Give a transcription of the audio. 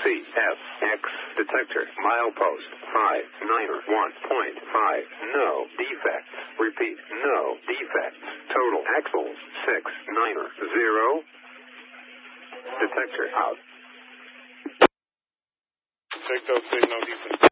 CFX detector. Milepost 591.5. No defects. Repeat, no defects. Total axles 690. Detector out. Check those signal defects.